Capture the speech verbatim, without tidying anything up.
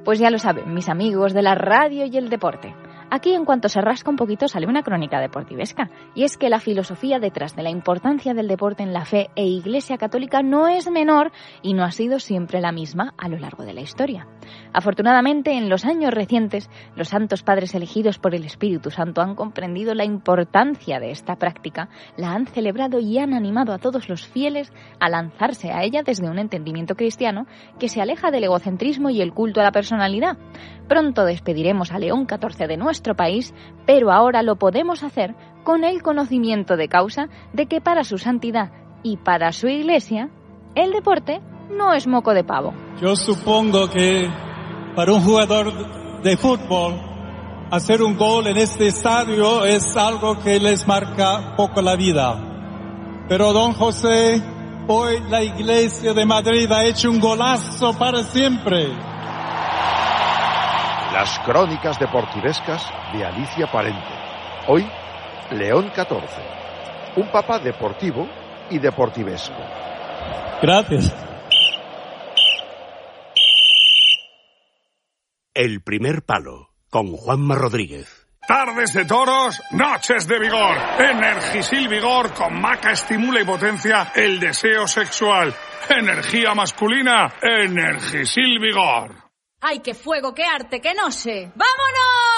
Pues ya lo saben, mis amigos de la radio y el deporte. Aquí, en cuanto se rasca un poquito, sale una crónica deportivesca. Y es que la filosofía detrás de la importancia del deporte en la fe e Iglesia Católica no es menor y no ha sido siempre la misma a lo largo de la historia. Afortunadamente, en los años recientes, los santos padres elegidos por el Espíritu Santo han comprendido la importancia de esta práctica, la han celebrado y han animado a todos los fieles a lanzarse a ella desde un entendimiento cristiano que se aleja del egocentrismo y el culto a la personalidad. Pronto despediremos a León catorce de nuestro país, pero ahora lo podemos hacer con el conocimiento de causa de que para su santidad y para su Iglesia, el deporte no es moco de pavo. Yo supongo que para un jugador de fútbol, hacer un gol en este estadio es algo que les marca poco la vida. Pero don José, hoy la Iglesia de Madrid ha hecho un golazo para siempre. Las crónicas deportivescas de Alicia Parente. Hoy, León catorce. Un papa deportivo y deportivesco. Gracias. El primer palo, con Juanma Rodríguez. Tardes de toros, noches de vigor. Energisil Vigor con maca estimula y potencia el deseo sexual. Energía masculina, Energisil Vigor. ¡Ay, qué fuego, qué arte, qué no sé! ¡Vámonos!